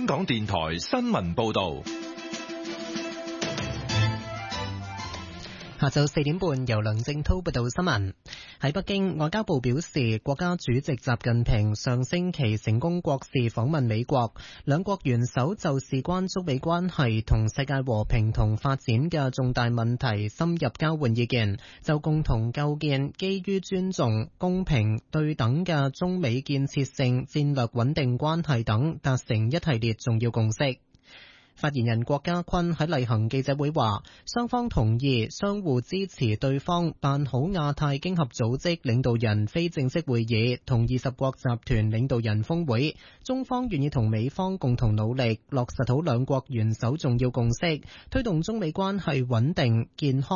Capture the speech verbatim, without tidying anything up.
香港電台新聞報道。 下晝四點半，由梁正濤報道新聞。喺北京，外交部表示，國家主席習近平上星期成功國事訪問美國，兩國元首就事關中美關係同世界和平同發展嘅重大問題深入交換意見，就共同構建基於尊重、公平、對等嘅中美建設性戰略穩定關係等達成一系列重要共識。發言人郭家坤喺例行記者會話，雙方同意相互支持對方辦好亞太經合組織領導人非正式會議同二十國集團領導人峰會，中方願意同美方共同努力，落實好兩國元首重要共識，推動中美關係穩定健康